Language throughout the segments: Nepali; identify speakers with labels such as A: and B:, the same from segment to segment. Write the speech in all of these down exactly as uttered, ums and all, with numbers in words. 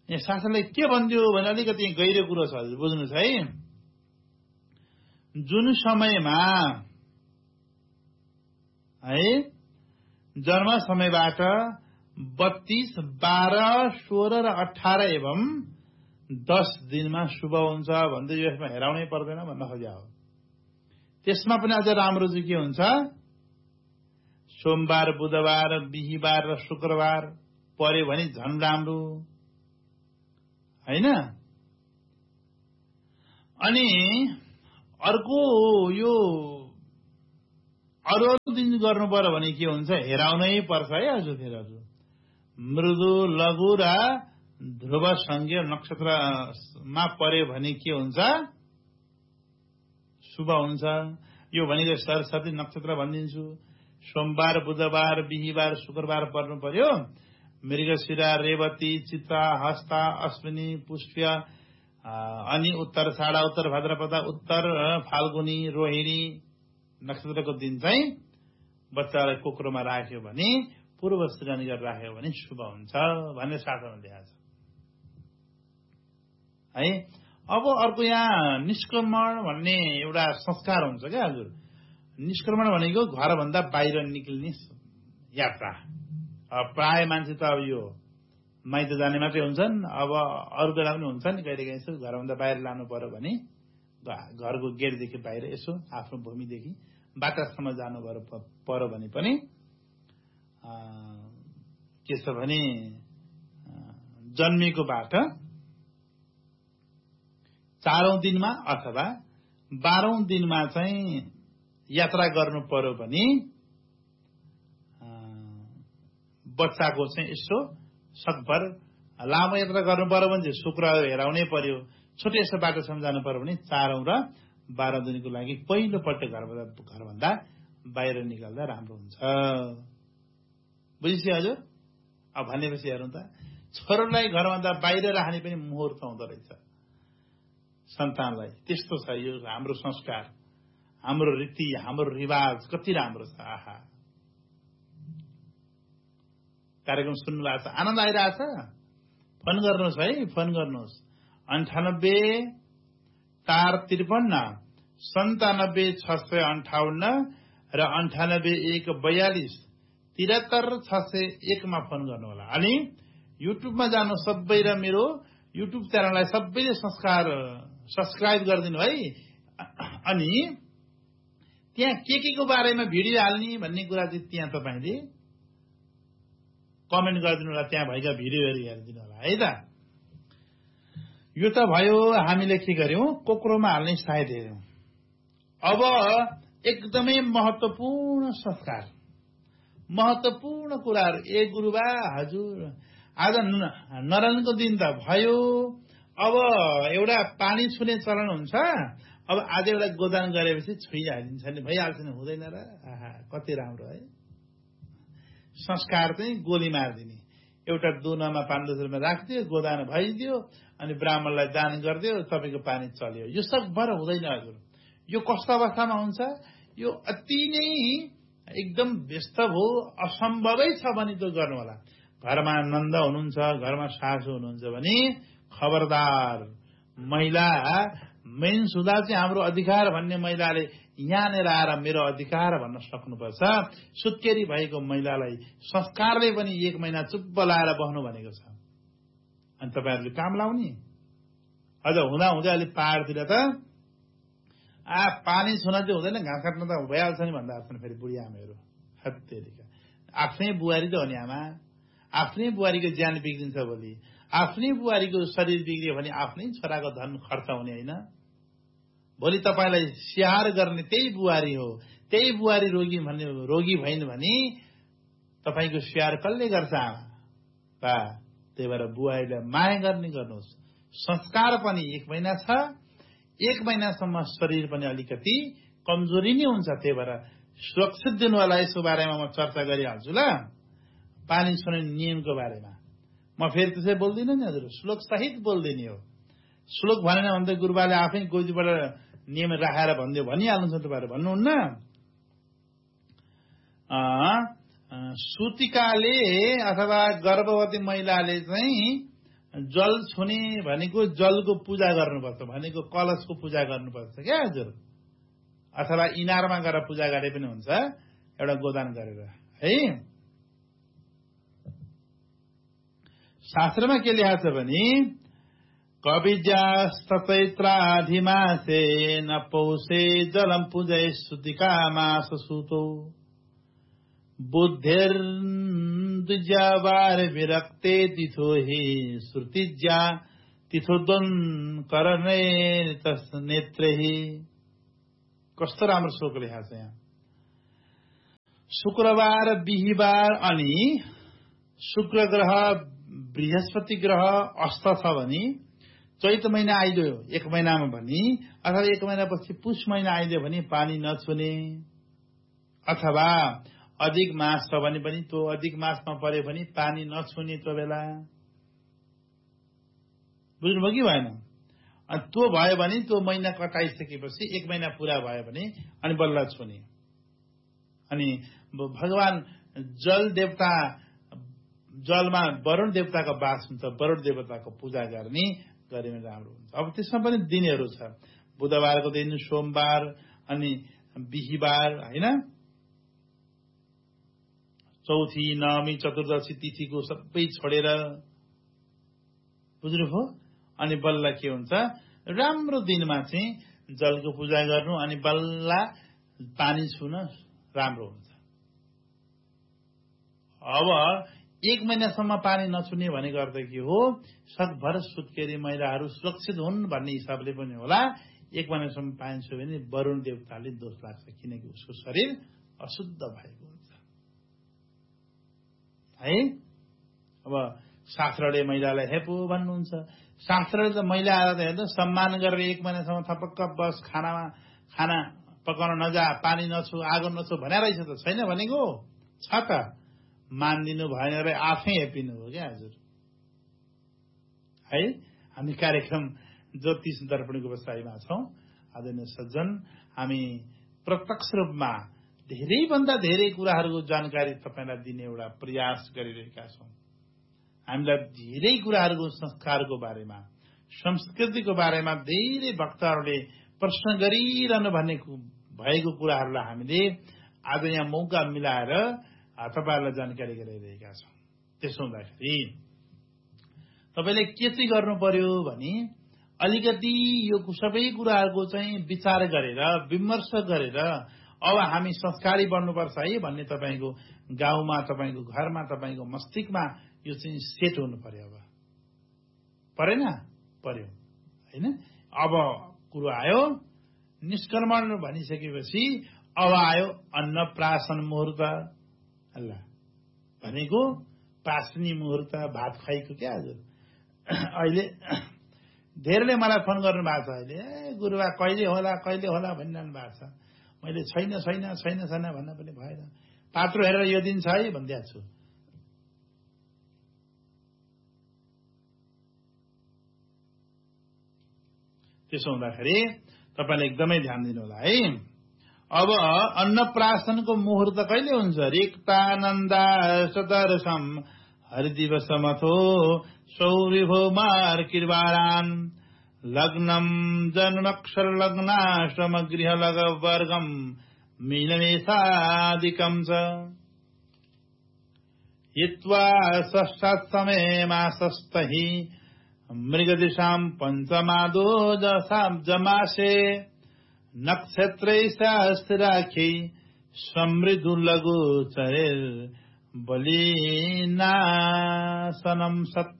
A: यहाँ शास्त्रले के भन्दियो भने अलिकति गहिरो कुरो छ हजुर बुझ्नुहोस् है। जुन समयमा है जन्म समयबाट बत्तीस बाह्र सोह्र र अठार एवं दस दिनमा शुभ हुन्छ भन्दै यसमा हेराउनै पर्दैन भन्न खोज्या हो। त्यसमा पनि अझ राम्रो चाहिँ के हुन्छ, सोमबार बुधबार बिहीबार र शुक्रबार पर्यो भने झन् राम्रो हैन। अनि अर्को यो अरू दिन गर्नु पर्यो भने के हुन्छ, हेराउनै पर्छ है हजुर। फेरि हजुर मृदु लघु र ध्रुव संज्ञ नक्षत्रमा पर्यो भने के हुन्छ, शुभ हुन्छ। यो भनेको सरस्वती नक्षत्र भनिदिन्छु। सोमबार बुधबार बिहीबार शुक्रबार पर्नु पर्यो। मृगशिरा रेवती चित्रा हस्ता अश्विनी पुष्य अनि उत्तर छाडा उत्तर भाद्रपदा उत्तर फाल्गुनी रोहिणी नक्षत्रको दिन चाहिँ बच्चालाई कोक्रोमा राख्यो भने पूर्व सृजन गरेर राख्यो भने शुभ हुन्छ भन्ने शास्त्रमा लेखा छ है। अब अर्को यहाँ निष्क्रमण भन्ने एउटा संस्कार हुन्छ क्या हजुर। निष्क्रमण भनेको घरभन्दा बाहिर निक्लिने यात्रा। प्राय मान्छे त अब यो माइत जाने मात्रै हुन्छन्, अब अरू बेला पनि हुन्छन् कहिले कहिले यसो घरभन्दा बाहिर लानु पर्यो भने घरको गेटदेखि बाहिर यसो आफ्नो भूमिदेखि बाटासम्म जानु पर्यो भने पनि के छ भने जन्मेको बाट चारौं दिनमा अथवा बाह्रौं दिनमा चाहिँ यात्रा गर्नु पर्यो भने बच्चाको चाहिँ यसो सकभर लामो यात्रा गर्नु पर्यो भने शुक्र हेराउनै पर्यो। छोटो यसो बाटोसम्म जानु पर्यो भने चारौं र बाह्र दिनको लागि पहिलो पल्ट घरभन्दा घरभन्दा बाहिर निकाल्दा राम्रो हुन्छ। बुझिसक्यो हजुर। अब भनेपछि हेरौँ त, छोरोलाई घरभन्दा बाहिर राख्ने पनि मुहुर्त हुँदो रहेछ सन्तानलाई। त्यस्तो छ यो हाम्रो संस्कार, हाम्रो रीति, हाम्रो रिवाज कति राम्रो छ। आहा, कार्यक्रम सुन्नु भएको छ, आनन्द आइरहेछ। फोन गर्नुहोस् है, फोन गर्नुहोस् अन्ठानब्बे चार त्रिपन्न सन्तानब्बे छ सय अन्ठाउन्न र अन्ठानब्बे एक बयालिस तिहत्तर छ सय एकमा फोन गर्नु होला। अनि युट्युबमा जानु सबै र मेरो युट्युब च्यानललाई सबैले संस्कार सब्सक्राइब गरिदिनु है। अनि त्यहाँ के के को बारेमा भिडियो हाल्ने भन्ने कुरा चाहिँ त्यहाँ तपाईले कमेन्ट गरिदिनु होला। त्यहाँ भएका भिडियोहरू हेरिदिनु होला है त। यो त भयो हामीले के गर्यौं, कोक्रोमा हाल्ने सायद हेर्यौं। अब एकदमै महत्त्वपूर्ण संस्कार, महत्त्वपूर्ण कुराहरू। ए गुरुबा हजुर, आज नरायणको दिन त भयो। अब एउटा पानी छुने चलन हुन्छ। अब आज एउटा गोदान गरेपछि छुइहालिन्छ नि, भइहाल्छ नि, हुँदैन र। आहा, कति राम्रो है संस्कार। चाहिँ गोली मारिदिने, एउटा दुनामा पाँच दस रुपियाँ राखिदियो, गोदान भइदियो, अनि ब्राह्मणलाई दान गरिदियो, तपाईँको पानी चल्यो। यो सकभर हुँदैन हजुर। यो कस्तो अवस्थामा हुन्छ, यो अति नै एकदम व्यस्त भयो, असम्भवै छ भने त्यो गर्नु होला। घरमा नन्द हुनुहुन्छ, घरमा सासु हुनुहुन्छ भने खबरदार। महिला मेन सुधा चाहिँ हाम्रो अधिकार भन्ने महिलाले यहाँनिर आएर मेरो अधिकार भन्न सक्नुपर्छ। सुत्केरी भएको महिलालाई संस्कारले पनि एक महिना चुप्प लाएर बस्नु भनेको छ। अनि तपाईँहरूले काम लाउने। अझ हुँदा हुँदै अलिक पहाडतिर त आ पानी छुन चाहिँ हुँदैन, घाँस काट्न त भइहाल्छ नि भन्दा छन् फेरि बुढी आमाहरू। हत्तेरिका, आफ्नै बुहारी त हो नि आमा, आफ्नै बुहारीको ज्यान बिग्रिन्छ भोलि। आफ्नै बुहारीको शरीर बिग्रियो भने आफ्नै छोराको धन खर्च हुने होइन। भोलि तपाईँलाई स्याहार गर्ने त्यही बुहारी हो। त्यही बुहारी रोगी भन्ने रोगी भइन् भने तपाईँको स्याहार कसले गर्छ आमा बा। त्यही भएर बुहारीलाई माया गर्ने गर्नुहोस्। संस्कार पनि एक महिना छ, एक महिनासम्म शरीर पनि अलिकति कमजोरी नै हुन्छ। त्यही भएर सुरक्षित दिनवाला यसको बारेमा म चर्चा गरिहाल्छु ल। पानी छुने नियमको बारेमा म फेरि त्यसै बोल्दिनँ नि हजुर, श्लोक सहित बोल्दिने हो। श्लोक भनेन भने त गुरुबाले आफै गोजीबाट नियम राखेर भनिदियो भनिहाल्नुहुन्छ तपाईँहरू, भन्नुहुन्न। सुतिकाले अथवा गर्भवती महिलाले चाहिँ जल छुने भनेको जलको पूजा गर्नुपर्छ भनेको कलशको पूजा गर्नुपर्छ क्या हजुर। अथवा इनारमा गएर पूजा गरे पनि हुन्छ एउटा गोदान गरेर है। शास्त्रमा के लेखा छ भने कविज्यास्तैत्राधिमासे न पौषे जलम पूजय सुतिका मास सूतो बुद्धिर्द्विजावार विरक्ते तिथो हि श्रुतिज्या तिथोदन करणे तस नेत्रे हि। कस्तो राम्रो श्लोक लेखा छ यहाँ। शुक्रबार बिहीबार अनि शुक्र ग्रह बृहस्पति ग्रह अस्त छ भने चैत महिना आइदियो एक महिनामा भने अथवा एक महिनापछि पुष महिना आइदियो भने पानी नछुने अथवा अधिक मास छ भने पनि त्यो अधिक मासमा पर्यो भने पानी नछुने त्यो बेला बुझ्नुभयो कि भएन। अनि त्यो भयो भने त्यो महिना कटाइसकेपछि एक महिना पूरा भयो भने अनि बल्ल छुने। अनि भगवान जल देवता जलमा वरुण देवताको वास हुन्छ वरुण देवताको पूजा गर्ने गरेमा राम्रो हुन्छ। अब त्यसमा पनि दिनहरू छ बुधबारको दिन सोमबार अनि बिहीबार हैन चौथी नवमी चतुर्दशी तिथिको सबै छोडेर बुझ्नुभयो। अनि बल्ल के हुन्छ राम्रो दिनमा चाहिँ जलको पूजा गर्नु अनि बल्ल पानी छुन राम्रो हुन्छ। अब एक महिनासम्म पानी नछुने भनेको अर्थ के हो सकभर सुत्केरी महिलाहरू सुरक्षित हुन् भन्ने हिसाबले पनि होला। एक महिनासम्म पानी छुयो भने वरुण देवताले दोष लाग्छ किनकि उसको शरीर अशुद्ध भएको हुन्छ है। अब शास्त्रले महिलालाई हेपो भन्नुहुन्छ। शास्त्रले त महिलाहरूलाई त हेर्नु सम्मान गरेर एक महिनासम्म थपक्क बस खानामा खाना पकाउन नजा पानी नछु आगो नछु भनेर रहेछ त छैन भनेको छ त मानिदिनु भएन र आफै हेपिनु हो क्या हजुर है। हामी कार्यक्रम ज्योतिष दर्पणको बसाइमा छौं। आदरणीय सज्जन हामी प्रत्यक्ष रूपमा धेरैभन्दा धेरै कुराहरूको जानकारी तपाईलाई दिने एउटा प्रयास गरिरहेका छौं। हामीलाई धेरै कुराहरूको संस्कारको बारेमा संस्कृतिको बारेमा धेरै भक्तहरूले प्रश्न गरिरहनु भन्ने भएको कुराहरूलाई हामीले आज यहाँ मौका मिलाएर तपाईहरुलाई जानकारी गराइरहेका छौं। त्यसो हुँदाखेरि तपाईले के चाहिँ गर्नु पर्यो भने अलिकति यो सबै कुराहरूको चाहिँ विचार गरेर विमर्श गरेर अब हामी संस्कारी बन्नुपर्छ है भन्ने तपाईको गाउँमा तपाईको घरमा तपाईको मस्तिष्कमा यो चाहिँ सेट हुनु पर्यो। अब परेन पर्यो हैन। अब कुरो आयो निष्कर्मण भनिसकेपछि अब आयो अन्नप्राशन मुहूर्त अल्लाह भनेको पास्नी मुहूर्त भात खाइको क्या हजुर। अहिले धेरैले मलाई फोन गर्नु भएको छ अहिले ए गुरुबा कहिले होला कहिले होला भनिरहनु भएको छ। मैले छैन छैन छैन छैन भन्न पनि भएन पात्रो हेरेर यो दिन छ है भनिदिएको छु। त्यसो हुँदाखेरि तपाईले एकदमै ध्यान दिनु होला है। अब अन्नप्राशनको मुहूर्त कहिले हुन्छ रिक्तानन्दा सदर्शम हरिदिवसमथो सौरिभो मार्किर्वारान् लग्नम जन्मक्षर लग्नाश्रम गृह लग वर्गम मीनमेषादिकं च हित्वा षष्ठात् समय मासस्तहि मृगदिशां पञ्चमादो जमासे नक्षत्रैस्थिराख्यै समृद्धु लघु चरेर बलिनाशनम सत्।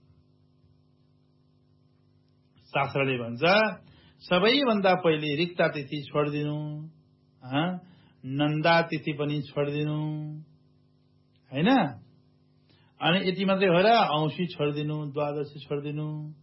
A: शास्त्रले भन्छ सबैभन्दा पहिले रिक्ता तिथि छोडिदिनु नन्दा तिथि पनि छोडिदिनु हैन। अनि यति मात्रै हो र औँसी छोडिदिनु द्वादशी छोडिदिनु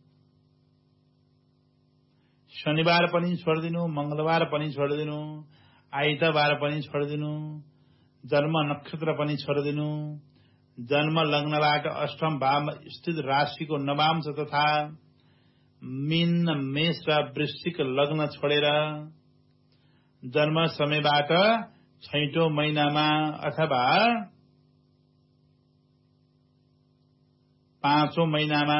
A: शनिबार पनि छोडिदिनु मंगलबार पनि छोडिदिनु आइतबार पनि छोडिदिनु जन्म नक्षत्र पनि छोडिदिनु जन्म लग्नबाट अष्टम भाव स्थित राशिको नवांश तथा मीन मेष र वृश्चिक लग्न छोडेर जन्म समयबाट छैटौं महिनामा अथवा पाँचौं महिनामा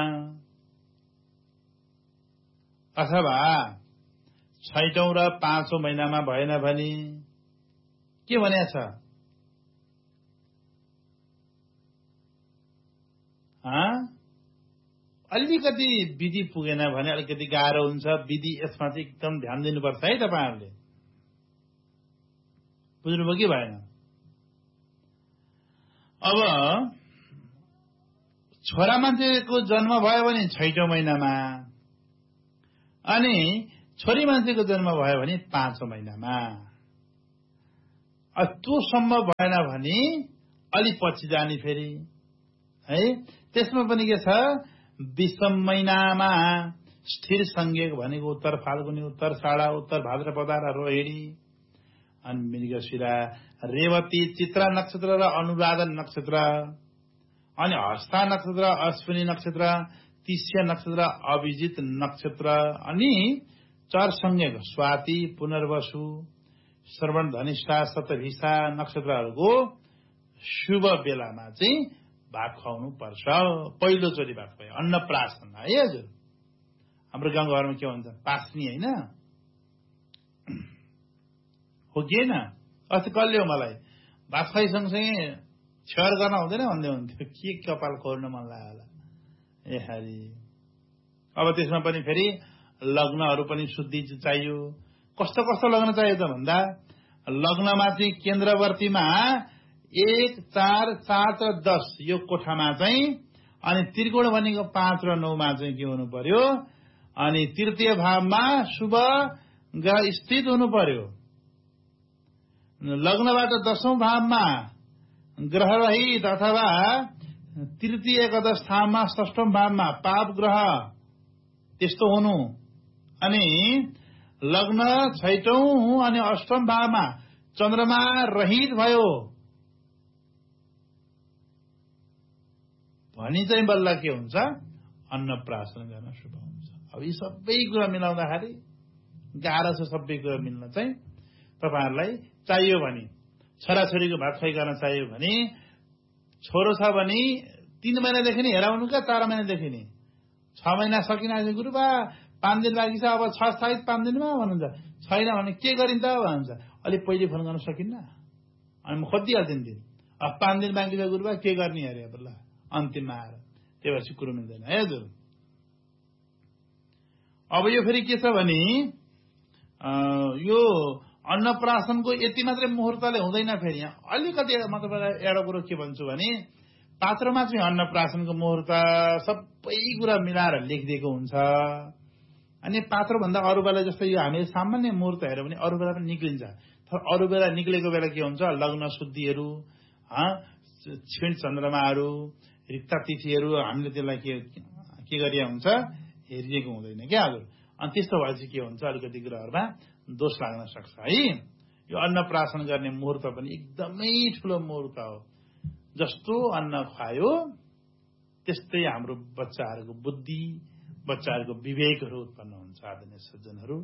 A: अथवा छैटौं र पाँचौं महिनामा भएन भने के भनेको छ? अलिकति विधि पुगेन भने अलिकति गाह्रो हुन्छ। विधि यसमा चाहिँ एकदम ध्यान दिनुपर्छ है तपाईहरुले। बुझ्नुभयो कि भएन? अब छोरा मान्छेको जन्म भयो भने छैटौं महिनामा अनि छोरी मान्छेको जन्म भयो भने पाँचौं महिनामा। त्यो सम्भव भएन भने अलि पछि जाने फेरि है। त्यसमा पनि के छ? विषम महिनामा स्थिर संज्ञक भनेको उत्तर फाल्गुनी, उत्तर साडा, उत्तर भाद्रपदा र रोहिणी अनि मृगशिरा, रेवती, चित्रा नक्षत्र र अनुराधा नक्षत्र अनि हस्ता नक्षत्र, अश्विनी नक्षत्र, तिस्या नक्षत्र, अभिजित नक्षत्र अनि चार संज्ञक स्वाति, पुनर्वसु, श्रवण, धनिष्ठा, शतभिषा नक्षत्रहरूको शुभ बेलामा चाहिँ भात खुवाउनु पर्छ। पहिलो चोटि भात खुवायो अन्नप्राशन है हजुर। हाम्रो गाउँ घरमा के भन्छ? पास्नी हैन हो कि हैन? अस्ति कसले हो मलाई भात खुवाइ सँगसँगै छेयर गर्न हुँदैन भन्दै हुन्थ्यो। के कपाल खोर्न मन लाग्यो होला ए हरि। अब त्यसमा पनि फेरि लग्नहरू पनि शुद्धि चाहियो। कस्तो कस्तो लग्न चाहियो त भन्दा लग्नमा चाहिँ केन्द्रवर्तीमा एक, चार, सात र दस यो कोठामा चाहिँ अनि त्रिकोण भनेको पाँच र नौमा चाहिँ के हुनु पर्यो? अनि तृतीय भावमा शुभ ग्रह स्थित हुनु पर्यो। लग्नबाट दशौं भावमा ग्रह रहित अथवा तृतीय एकादश स्थानमा षष्ठौं भावमा पाप ग्रह त्यस्तो हुनु। अनि लग्न छैटौं अनि अष्टम भावमा चन्द्रमा रहित भयो भनी चाहिँ बल्ल के हुन्छ? अन्नप्राशन गर्न शुभ हुन्छ। अब यी सबै कुरा मिलाउँदाखेरि गाह्रो छ। सबै कुरा मिल्न चाहिँ तपाईहरुलाई चाहियो भने छोराछोरीको भात खुवाइ गर्न चाहियो भने छोरो छ भने तीन महिनादेखि नै हेराउनु क्या चार महिनादेखि नै? छ महिना सकिन गुरुबा पाँच दिन बाँकी छ, अब छ सहित पाँच दिनमा भन्नुहुन्छ। छैन भने के गरिन्छ भन्छ? अलिक पहिले फोन गर्न सकिन्न अनि म खोजिदिइहाल्छु दिन। अब पाँच दिन बाँकी छ गुरुबा के गर्ने अरे बल्ल अन्तिममा आएर। त्यही भएर कुरो मिल्दैन है हजुर। अब यो फेरि के छ भने यो अन्नप्राशनको यति मात्रै मुहुर्तले हुँदैन। फेरि यहाँ अलिकति म तपाईँलाई एउटा कुरो के भन्छु भने पात्रमा चाहिँ अन्नप्राशनको मुहुर्त सबै कुरा मिलाएर लेखिदिएको हुन्छ। अनि पात्र भन्दा अरू बेला जस्तो यो हामीले सामान्य मुहुर्त हेऱ्यो भने अरू बेला पनि निक्लिन्छ। तर अरू बेला निक्लेको बेला के हुन्छ? लग्न शुद्धिहरू, क्षीण चन्द्रमाहरू, रिक्ता तिथिहरू हामीले त्यसलाई के के गरिया हुन्छ? हेरिएको हुँदैन क्या हजुर। अनि त्यस्तो भएपछि के हुन्छ? अलिकति ग्रहहरूमा दोष लाग्न सक्छ है। यो अन्नप्राशन गर्ने मुहुर्त पनि एकदमै ठुलो मुहुर्त हो। जस्तो अन्न खुवायो त्यस्तै हाम्रो बच्चाहरूको बुद्धि, बच्चाहरूको विवेकहरू उत्पन्न हुन्छ। आदरणीय सज्जनहरू,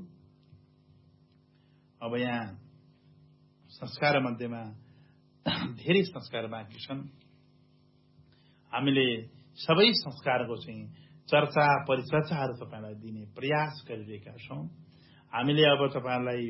A: अब यहाँ संस्कार मध्येमा धेरै संस्कार बाँकी छन्। हामीले सबै संस्कारको चाहिँ चर्चा परिचर्चाहरू तपाईलाई दिने प्रयास गरिरहेका छौं। हामीले अब तपाईलाई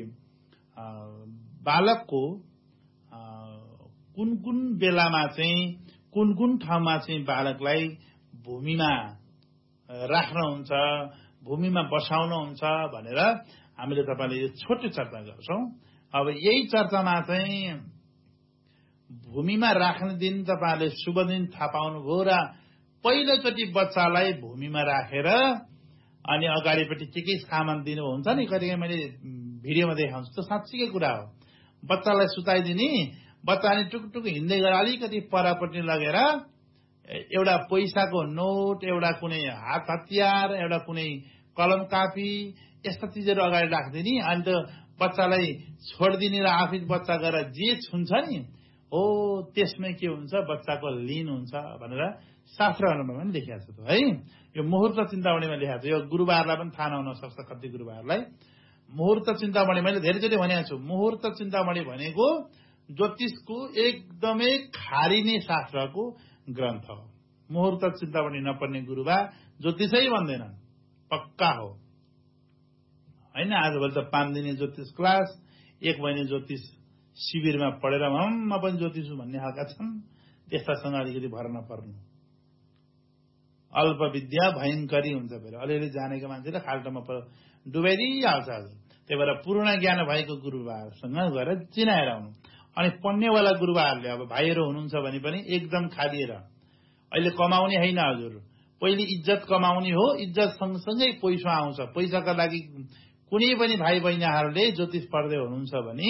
A: बालकको कुन कुन बेलामा चाहिँ कुन कुन ठाउँमा चाहिँ बालकलाई भूमिमा राख्नुहुन्छ, भूमिमा बसाउनुहुन्छ भनेर हामीले तपाईलाई यो छोटो चर्चा गर्छौं। अब यही चर्चामा चाहिँ भूमिमा राख्ने दिन तपाईहरुले शुभ दिन थाहा पाउनुभयो र पहिलोचोटि बच्चालाई भूमिमा राखेर अनि अगाडिपट्टि के के सामान दिनु हुन्छ नि, कतिकै मैले भिडियोमा देखाउँछु त्यो साँच्चीकै कुरा हो। बच्चालाई सुताइदिने, बच्चाले टुकटुक हिँड्दै गएर अलिकति परपट्टि लगेर एउटा पैसाको नोट, एउटा कुनै हात हतियार, एउटा कुनै कलम कापी यस्ता चिजहरू अगाडि राख्दिने अनि त्यो बच्चालाई छोड्दिने र आफै बच्चा गएर जे छुन्छ नि हो त्यसमै के हुन्छ बच्चाको लीन हुन्छ भनेर शास्त्रहरूमा पनि लेखिएको छ त है। यो मुहुर्त चिन्तामणिमा लेखिएको छ। यो गुरुबारलाई पनि थाहा नहुन सक्छ कति गुरुबारलाई। मुहुर्त चिन्तामणि मैले धेरैचोटि भनेको छु, मुहुर्त चिन्तामणि भनेको ज्योतिषको एकदमै खारिने शास्त्रको ग्रन्थ हो। मुहुर्त चिन्ता पनि नपर्ने गुरुबा ज्योतिषै भन्दैनन्, पक्का हो होइन। आजभोलि त पाँच दिने ज्योतिष क्लास, एक महिने ज्योतिष शिविरमा पढेर म पनि ज्योतिष हुँ भन्ने खालका छन्। त्यस्तासँग अलिकति भर नपर्नु। अल्प विद्या भयङ्करी हुन्छ। फेरि अलिअलि जानेको मान्छेले खाल्टोमा डुबाइदिइहाल्छ। हजुर त्यही भएर पूर्ण ज्ञान भएको गुरुबाहरूसँग गएर चिनाएर आउनु। अनि पढ्नेवाला गुरुबाहरूले अब भाइहरू हुनुहुन्छ भने पनि एकदम खालिएर, अहिले कमाउने होइन हजुर, पहिले इज्जत कमाउने हो। इज्जत सँगसँगै पैसा आउँछ। पैसाका लागि कुनै पनि भाइ बहिनीहरूले ज्योतिष पढ्दै हुनुहुन्छ भने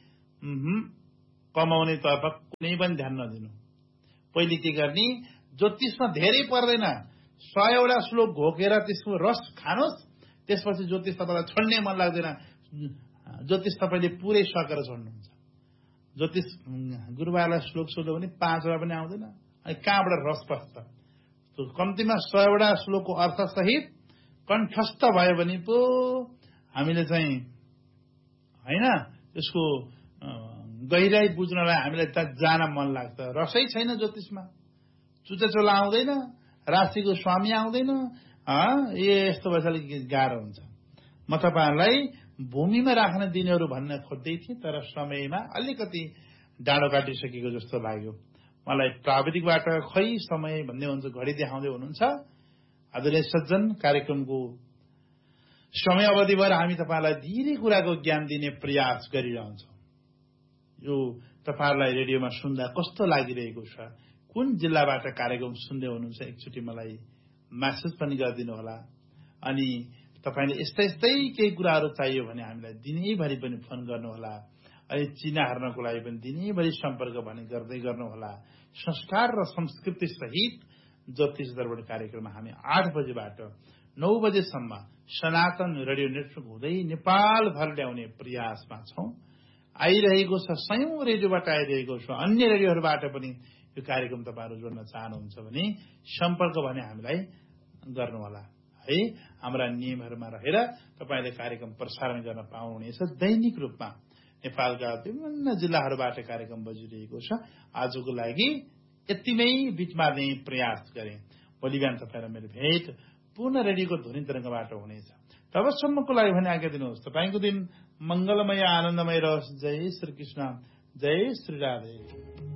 A: कमाउने तर्फ कुनै पनि ध्यान नदिनु। पहिले के गर्ने, ज्योतिषमा धेरै पर्दैन, सयवटा श्लोक घोकेर त्यसको रस खानुहोस्, त्यसपछि ज्योतिष तपाईँलाई छोड्ने मन लाग्दैन। ज्योतिष तपाईँले पुरै सकेर छोड्नुहुन्छ। ज्योतिष गुरुबालाई श्लोक सोध्यो भने पाँचवटा पनि आउँदैन, अनि कहाँबाट रस पस्छ? कम्तीमा सयवटा श्लोकको अर्थसहित कण्ठस्थ भयो भने पो हामीले चाहिँ होइन त्यसको गहिराई बुझ्नलाई हामीलाई त जान मन लाग्छ। रसै छैन ज्योतिषमा, चुचाचोला आउँदैन, राशिको स्वामी आउँदैन। यस्तो भएपछि गाह्रो हुन्छ। म तपाईँहरूलाई भूमिमा राख्ने दिनहरू भन्न खोज्दै थिएँ, तर समयमा अलिकति डाँडो काटिसकेको जस्तो लाग्यो मलाई। प्राविधिकबाट खै समय भन्ने हुन्छ, घडी देखाउँदै हुनुहुन्छ। आदरणीय सज्जन, कार्यक्रमको समय अवधि भएर हामी तपाईँलाई धेरै कुराको ज्ञान दिने प्रयास गरिरहन्छौँ। यो तपाईँहरूलाई रेडियोमा सुन्दा कस्तो लागिरहेको छ, कुन जिल्लाबाट कार्यक्रम सुन्दै हुनुहुन्छ, एकचोटि मलाई म्यासेज पनि गरिदिनु होला। अनि तपाईँले यस्तै यस्तै केही कुराहरू चाहियो भने हामीलाई दिनैभरि पनि फोन गर्नुहोला। अनि चिना हार्नको लागि पनि दिनैभरि सम्पर्क भने गर्दै गर्नुहोला। संस्कार र संस्कृति सहित ज्योतिष दर्पण कार्यक्रममा हामी आठ बजेबाट नौ बजेसम्म सनातन रेडियो नेटवर्क हुँदै नेपालभर ल्याउने प्रयासमा छौं। आइरहेको छ, सयौं रेडियोबाट आइरहेको छ। अन्य रेडियोहरूबाट पनि यो कार्यक्रम तपाईँहरू जोड्न चाहनुहुन्छ भने सम्पर्क भने हामीलाई गर्नुहोला है। हाम्रा नियमहरूमा रहेर तपाईँले कार्यक्रम प्रसारण गर्न पाउनुहुनेछ। दैनिक रूपमा नेपालका विभिन्न जिल्लाहरूबाट कार्यक्रम बजिरहेको छ। आजको लागि यतिमै बिचमा नै प्रयास गरे। भोलि बिहान तपाईँ र मेरो भेट पूर्ण रेडियोको ध्वनि तरङ्गबाट हुनेछ। तबसम्मको लागि भने आज्ञा दिनुहोस्। तपाईँको दिन मंगलमय आनन्दमय रहोस्। जय श्री कृष्ण, जय श्री राधे।